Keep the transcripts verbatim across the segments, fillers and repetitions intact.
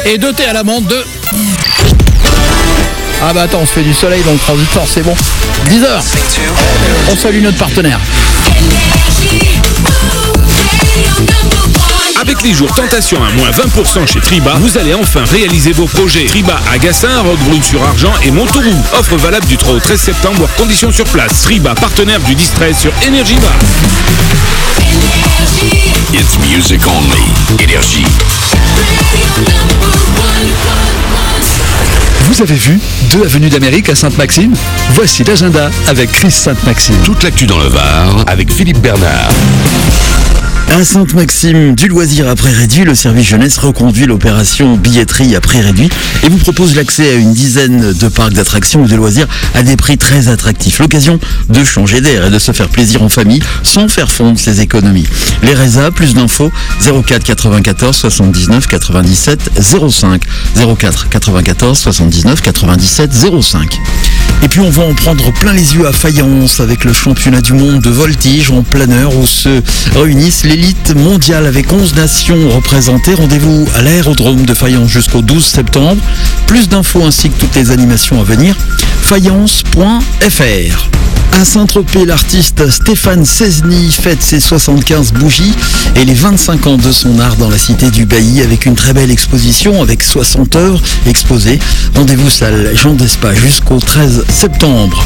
et deux thés à l'amande de... Ah bah attends, on se fait du soleil dans le transitor, c'est bon. dix heures. On salue notre partenaire. Avec les jours Tentation à moins vingt pour cent chez Triba, vous allez enfin réaliser vos projets. Triba à Gassin, Roquebrune-sur-Argent et Montauroux. Offre valable du trois au treize septembre, voire conditions sur place. Triba, partenaire du dix-treize sur Énergie Bar. It's music only. Énergie. Vous avez vu deux avenues d'Amérique à Sainte-Maxime? Voici l'agenda avec Chris Sainte-Maxime. Toute l'actu dans le Var avec Philippe Bernard. À Sainte-Maxime, du loisir à prix réduit, le service jeunesse reconduit l'opération billetterie à prix réduit et vous propose l'accès à une dizaine de parcs d'attractions ou de loisirs à des prix très attractifs. L'occasion de changer d'air et de se faire plaisir en famille sans faire fondre ses économies. Les R E S A, plus d'infos, zéro quatre quatre-vingt-quatorze soixante-dix-neuf quatre-vingt-dix-sept zéro cinq, zéro quatre quatre-vingt-quatorze soixante-dix-neuf quatre-vingt-dix-sept zéro cinq. Et puis on va en prendre plein les yeux à Fayence avec le championnat du monde de voltige en planeur où se réunissent l'élite mondiale avec onze nations représentées. Rendez-vous à l'aérodrome de Fayence jusqu'au douze septembre. Plus d'infos ainsi que toutes les animations à venir, fayence point f r. À Saint-Tropez, l'artiste Stéphane Cesny fête ses soixante-quinze bougies et les vingt-cinq ans de son art dans la cité du Bailly avec une très belle exposition avec soixante œuvres exposées. Rendez-vous salle Jean Despas jusqu'au treize septembre.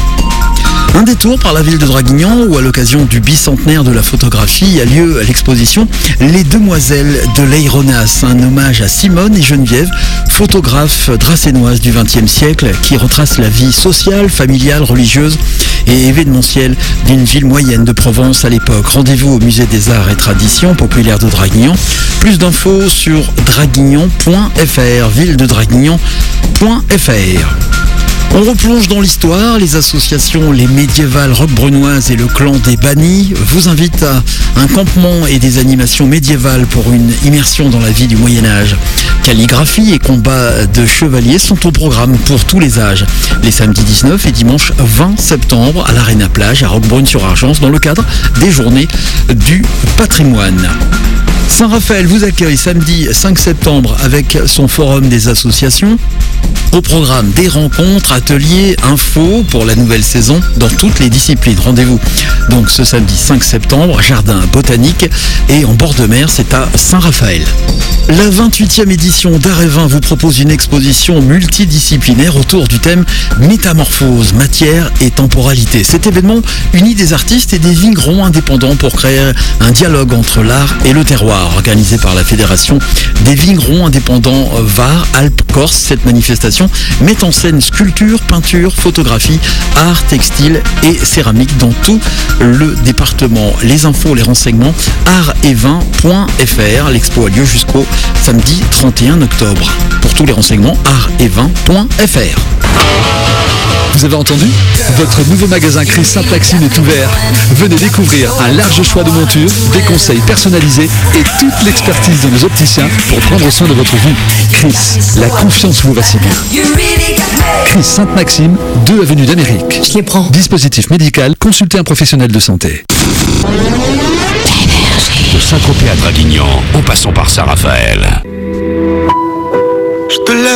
Un détour par la ville de Draguignan où à l'occasion du bicentenaire de la photographie a lieu l'exposition Les Demoiselles de l'Aéronas, un hommage à Simone et Geneviève, photographes dracénoises du vingtième siècle qui retracent la vie sociale, familiale, religieuse et événementielle d'une ville moyenne de Provence à l'époque. Rendez-vous au musée des arts et traditions populaires de Draguignan. Plus d'infos sur draguignan point f r, ville de draguignan point f r. On replonge dans l'histoire. Les associations Les Médiévales Roquebrunoises et le Clan des Bannis vous invitent à un campement et des animations médiévales pour une immersion dans la vie du Moyen-Âge. Calligraphie et combats de chevaliers sont au programme pour tous les âges. Les samedis dix-neuf et dimanche vingt septembre à l'Arena Plage à Roquebrune-sur-Argence dans le cadre des Journées du Patrimoine. Saint-Raphaël vous accueille samedi cinq septembre avec son forum des associations. Au programme des rencontres, ateliers, infos pour la nouvelle saison dans toutes les disciplines. Rendez-vous donc ce samedi cinq septembre, jardin botanique et en bord de mer, c'est à Saint-Raphaël. La vingt-huitième édition d'Art et Vin vous propose une exposition multidisciplinaire autour du thème Métamorphose, matière et temporalité. Cet événement unit des artistes et des vignerons indépendants pour créer un dialogue entre l'art et le terroir. Organisé par la Fédération des vignerons indépendants Var-Alpes-Corse, cette manifestation met en scène sculpture, peinture, photographie, art, textile et céramique dans tout le département. Les infos, les renseignements, art et vin point f r. L'expo a lieu jusqu'au samedi trente et un octobre. Pour tous les renseignements, art et vin point f r. Vous avez entendu? Votre nouveau magasin Chris Sainte-Maxime est ouvert. Venez découvrir un large choix de montures, des conseils personnalisés et toute l'expertise de nos opticiens pour prendre soin de votre vue. Chris, la confiance vous va si bien. Chris Sainte-Maxime, deux avenue d'Amérique. Je les prends. Dispositif médical, consultez un professionnel de santé. De Saint-Tropez à Draguignan, en passant par Saint-Raphaël.